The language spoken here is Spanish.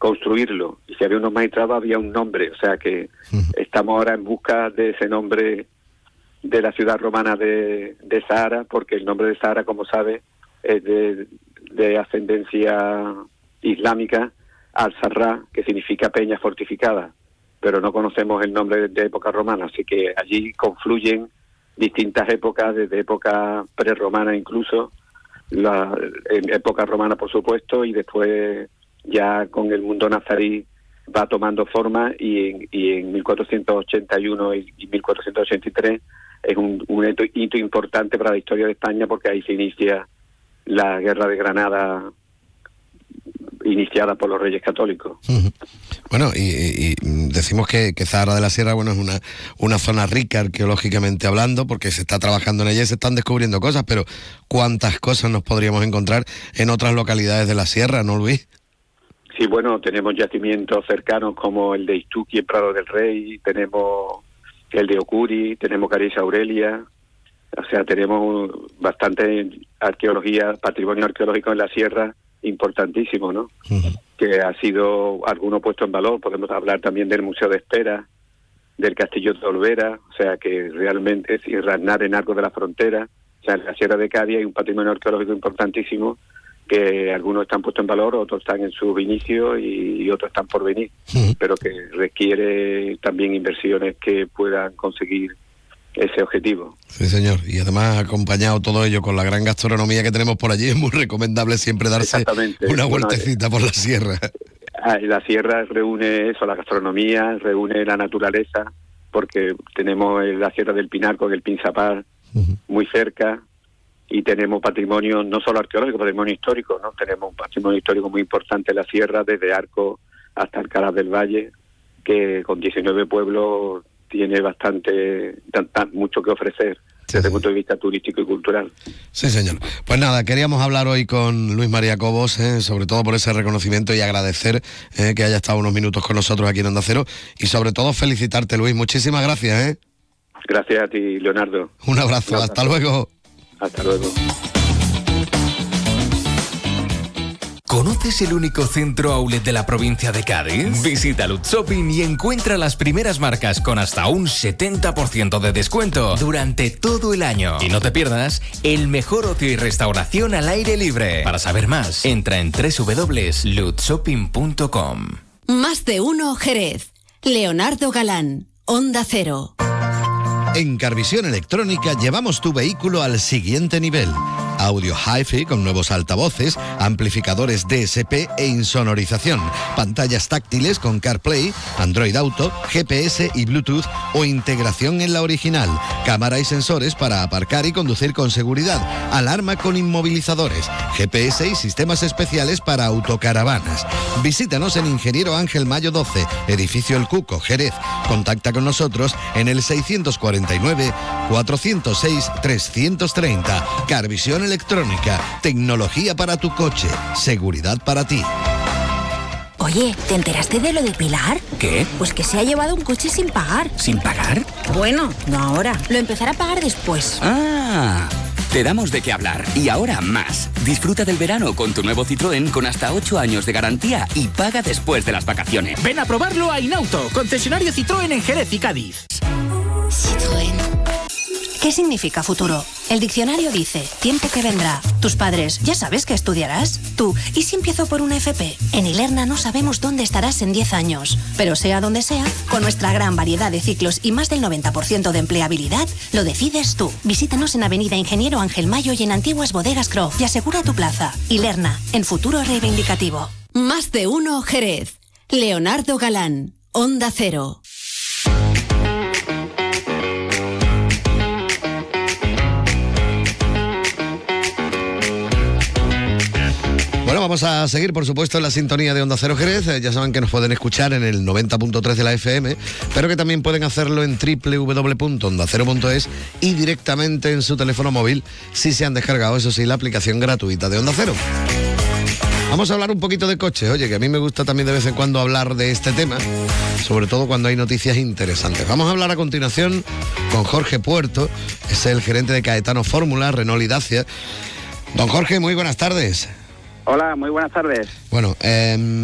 construirlo. Y si había unos magistrados, había un nombre. O sea que estamos ahora en busca de ese nombre de la ciudad romana de Zahara, porque el nombre de Zahara, como sabe, es de ascendencia islámica, al-Sarrá, que significa peña fortificada, pero no conocemos el nombre de época romana, así que allí confluyen distintas épocas, desde época prerromana incluso, en época romana por supuesto, y después ya con el mundo nazarí va tomando forma, y en 1481 y 1483 es un hito importante para la historia de España, porque ahí se inicia la Guerra de Granada, iniciada por los Reyes Católicos. Bueno, y decimos que Zahara de la Sierra, bueno, es una zona rica arqueológicamente hablando, porque se está trabajando en ella y se están descubriendo cosas, pero ¿cuántas cosas nos podríamos encontrar en otras localidades de la Sierra, no, Luis? Sí, bueno, tenemos yacimientos cercanos como el de Istuqui en Prado del Rey, tenemos el de Ocuri, tenemos Carissa Aurelia, o sea, tenemos bastante arqueología, patrimonio arqueológico en la Sierra, importantísimo, ¿no? Que ha sido alguno puesto en valor. Podemos hablar también del Museo de Espera, del Castillo de Olvera, o sea que realmente es Irraznar en Arcos de la Frontera. O sea, en la Sierra de Cádiz hay un patrimonio arqueológico importantísimo, que algunos están puestos en valor, otros están en sus inicios y otros están por venir, pero que requiere también inversiones que puedan conseguir ese objetivo. Sí, señor, y además acompañado todo ello con la gran gastronomía que tenemos por allí, es muy recomendable siempre darse una vueltecita por la sierra. La sierra reúne eso, la gastronomía, reúne la naturaleza, porque tenemos la Sierra del Pinar con el Pinzapar muy cerca, y tenemos patrimonio no solo arqueológico, patrimonio histórico, ¿no? Tenemos un patrimonio histórico muy importante en la sierra, desde Arco hasta Alcalá del Valle, que con 19 pueblos tiene mucho que ofrecer desde el punto de vista turístico y cultural. Sí, señor. Pues nada, queríamos hablar hoy con Luis María Cobos, sobre todo por ese reconocimiento, y agradecer que haya estado unos minutos con nosotros aquí en Onda Cero, y sobre todo felicitarte, Luis. Muchísimas gracias. Gracias a ti, Leonardo. Un abrazo. Hasta luego. Hasta luego. ¿Conoces el único centro outlet de la provincia de Cádiz? Visita Lutz Shopping y encuentra las primeras marcas con hasta un 70% de descuento durante todo el año. Y no te pierdas el mejor ocio y restauración al aire libre. Para saber más, entra en www.lutzshopping.com. Más de uno Jerez. Leonardo Galán, Onda Cero. En Carvisión Electrónica llevamos tu vehículo al siguiente nivel. Audio Hi-Fi con nuevos altavoces, amplificadores DSP e insonorización, pantallas táctiles con CarPlay, Android Auto, GPS y Bluetooth o integración en la original, cámara y sensores para aparcar y conducir con seguridad, alarma con inmovilizadores, GPS y sistemas especiales para autocaravanas. Visítanos en Ingeniero Ángel Mayo 12, Edificio El Cuco, Jerez. Contacta con nosotros en el 649 406 330. Carvisión Electrónica, tecnología para tu coche, seguridad para ti. Oye, ¿te enteraste de lo de Pilar? ¿Qué? Pues que se ha llevado un coche sin pagar. ¿Sin pagar? Bueno, no ahora, lo empezará a pagar después. ¡Ah! Te damos de qué hablar. Y ahora más. Disfruta del verano con tu nuevo Citroën con hasta 8 años de garantía y paga después de las vacaciones. Ven a probarlo a Inauto, concesionario Citroën en Jerez y Cádiz. Citroën. ¿Qué significa futuro? El diccionario dice, tiempo que vendrá. Tus padres, ¿ya sabes qué estudiarás? Tú, ¿y si empiezo por una FP? En Ilerna no sabemos dónde estarás en 10 años. Pero sea donde sea, con nuestra gran variedad de ciclos y más del 90% de empleabilidad, lo decides tú. Visítanos en Avenida Ingeniero Ángel Mayo y en Antiguas Bodegas Croft y asegura tu plaza. Ilerna, en futuro reivindicativo. Más de uno Jerez. Leonardo Galán, Onda Cero. Bueno, vamos a seguir, por supuesto, en la sintonía de Onda Cero Jerez. Ya saben que nos pueden escuchar en el 90.3 de la FM, pero que también pueden hacerlo en www.ondacero.es y directamente en su teléfono móvil, si se han descargado, eso sí, la aplicación gratuita de Onda Cero. Vamos a hablar un poquito de coches, oye, que a mí me gusta también de vez en cuando hablar de este tema, sobre todo cuando hay noticias interesantes. Vamos a hablar a continuación con Jorge Puerto, es el gerente de Caetano Fórmula, Renault y Dacia. Don Jorge, muy buenas tardes. Hola, muy buenas tardes. Bueno,